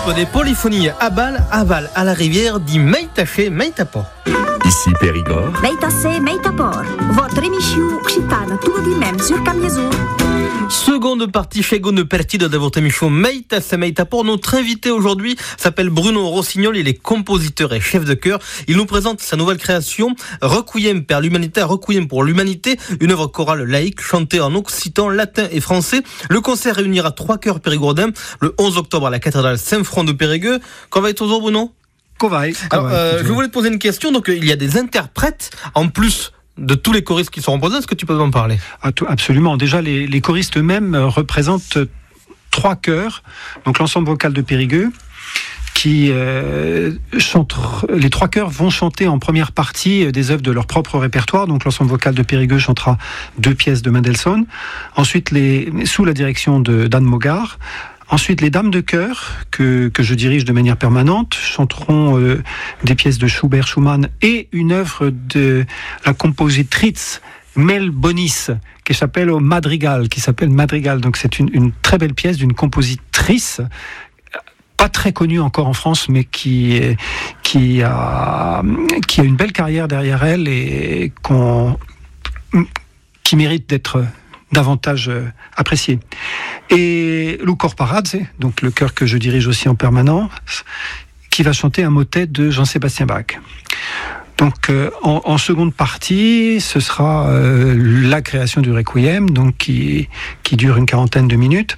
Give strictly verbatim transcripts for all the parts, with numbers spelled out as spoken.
groupe des polyphonies Abal, Aval à la rivière dit Meitaché, Meitapor. Ici Périgord. Meitaché, Meitapor. Votre émission occitane tous les dimanches sur Camiezou. Seconde partie, seconde partie de votre émission Meitaché, Meitapor. Notre invité aujourd'hui s'appelle Bruno Rossignol. Il est compositeur et chef de chœur. Il nous présente sa nouvelle création, Requiem per l'Humanité, Requiem pour l'Humanité, une œuvre chorale laïque chantée en occitan, latin et français. Le concert réunira trois chœurs périgourdins le onze octobre à la cathédrale Saint-Front de Périgueux. Quand va être aujourd'hui, Bruno? Kovaï. Alors, euh, je voulais te poser une question. Donc, il y a des interprètes en plus de tous les choristes qui seront présents. Est-ce que tu peux m'en parler? Absolument. Déjà, les, les choristes eux-mêmes représentent trois chœurs. Donc, l'ensemble vocal de Périgueux, qui euh, chante. Les trois chœurs vont chanter en première partie des œuvres de leur propre répertoire. Donc, l'ensemble vocal de Périgueux chantera deux pièces de Mendelssohn. Ensuite, les, sous la direction de Dan Mogard. Ensuite, les dames de chœur, que, que je dirige de manière permanente, chanteront euh, des pièces de Schubert, Schumann et une œuvre de la compositrice Mel Bonis, qui s'appelle Madrigal, qui s'appelle Madrigal. Donc, c'est une, une très belle pièce d'une compositrice pas très connue encore en France, mais qui, qui, a, qui a une belle carrière derrière elle et qu'on, qui mérite d'être davantage apprécié. Et Lou Corparadze, donc le chœur que je dirige aussi en permanence, qui va chanter un motet de Jean-Sébastien Bach. Donc euh, en, en seconde partie, ce sera euh, la création du Requiem, donc qui, qui dure une quarantaine de minutes.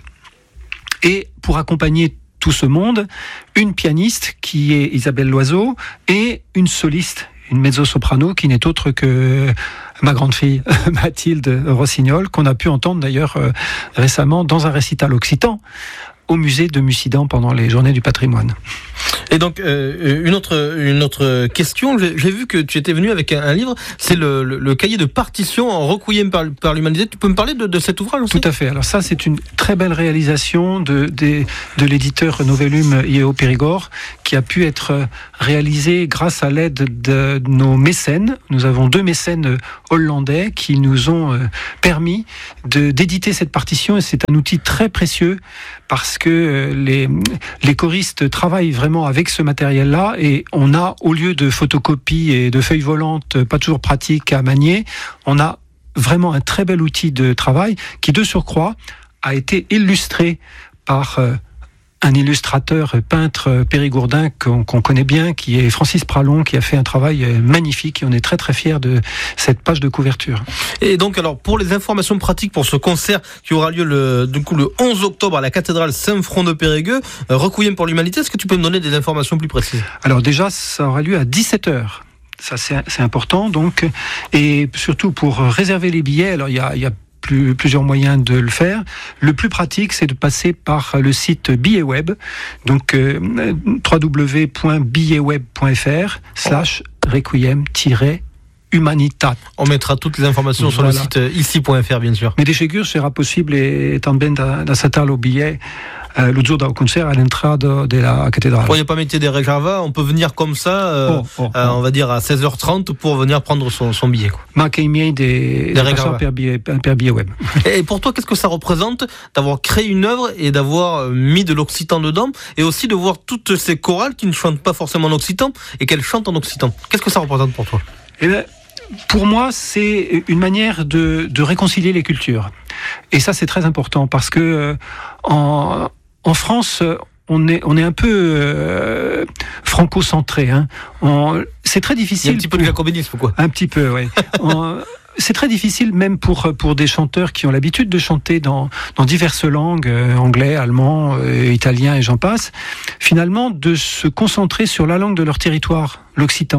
Et pour accompagner tout ce monde, une pianiste qui est Isabelle Loiseau et une soliste, une mezzo-soprano qui n'est autre que ma grande fille Mathilde Rossignol, qu'on a pu entendre d'ailleurs euh, récemment dans un récital occitan au musée de Mussidan pendant les Journées du patrimoine. Et donc, euh, une autre une autre question, j'ai, j'ai vu que tu étais venu avec un, un livre, c'est le, le, le cahier de partition en Requiem par, par l'Humanité. Tu peux me parler de, de cet ouvrage aussi? Tout à fait. Alors ça, c'est une très belle réalisation de, de, de l'éditeur Novelum I E O Périgord, qui a pu être réalisé grâce à l'aide de nos mécènes. Nous avons deux mécènes hollandais qui nous ont permis de, d'éditer cette partition, et c'est un outil très précieux parce que les, les choristes travaillent vraiment avec ce matériel-là, et on a, au lieu de photocopies et de feuilles volantes pas toujours pratiques à manier, on a vraiment un très bel outil de travail qui, de surcroît, a été illustré par euh, un illustrateur peintre périgourdin qu'on, qu'on connaît bien, qui est Francis Pralon, qui a fait un travail magnifique, et on est très très fiers de cette page de couverture. Et donc, alors, pour les informations pratiques pour ce concert qui aura lieu le, du coup, le onze octobre à la cathédrale Saint-Front de Périgueux, Requiem pour l'Humanité, est-ce que tu peux me donner des informations plus précises? Alors déjà, ça aura lieu à dix-sept heures. Ça, c'est, c'est important, donc, et surtout pour réserver les billets, alors il y a, il y a Plus, plusieurs moyens de le faire. Le plus pratique, c'est de passer par le site Billet Web, donc euh, w w w point billet web point f r slash requiem humanitat. On mettra toutes les informations voilà. sur le site ici point f r, bien sûr. Mais des seguir sera possible et também da, da satar o billet euh, le jour du concert à l'entrée de, de la cathédrale. Vous ne pourriez pas mettre des réservas, on peut venir comme ça, euh, oh, oh, euh, oh. on va dire à seize heures trente pour venir prendre son, son billet. Ma des, des per billet, per billet web. Et pour toi, qu'est-ce que ça représente d'avoir créé une œuvre et d'avoir mis de l'occitan dedans, et aussi de voir toutes ces chorales qui ne chantent pas forcément en occitan et qu'elles chantent en occitan? Qu'est-ce que ça représente pour toi? Eh bien, pour moi, c'est une manière de, de réconcilier les cultures. Et ça, c'est très important parce que euh, en, en France, on est, on est un peu euh, franco-centré. Hein. On, c'est très difficile. Il y a un petit peu de jacobinisme, quoi. Un petit peu, oui. on, c'est très difficile, même pour, pour des chanteurs qui ont l'habitude de chanter dans, dans diverses langues, euh, anglais, allemand, euh, italien et j'en passe, finalement, de se concentrer sur la langue de leur territoire, l'occitan.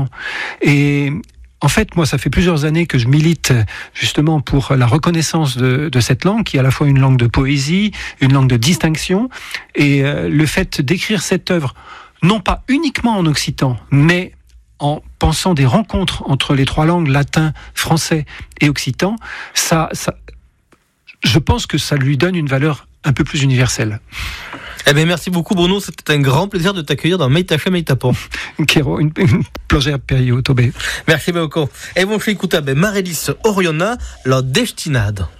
Et en fait, moi, ça fait plusieurs années que je milite justement pour la reconnaissance de, de cette langue, qui est à la fois une langue de poésie, une langue de distinction, et euh, le fait d'écrire cette œuvre, non pas uniquement en occitan, mais en pensant des rencontres entre les trois langues, latin, français et occitan, ça, ça, je pense que ça lui donne une valeur un peu plus universelle. Eh bien, merci beaucoup, Bruno. C'était un grand plaisir de t'accueillir dans Meitaché, Meitapor. Quero, un plaisir perio, Tobé. Merci beaucoup. Et bon, je vais écouter Marelis Oriona, la destinade.